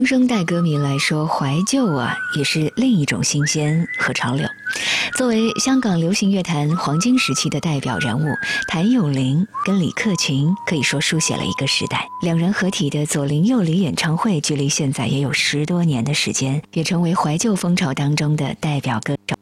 生代歌迷来说，怀旧啊也是另一种新鲜和潮流。作为香港流行乐坛黄金时期的代表人物，谭咏麟跟李克勤可以说书写了一个时代。两人合体的左邻右里演唱会，距离现在也有10多年的时间，也成为怀旧风潮当中的代表歌手。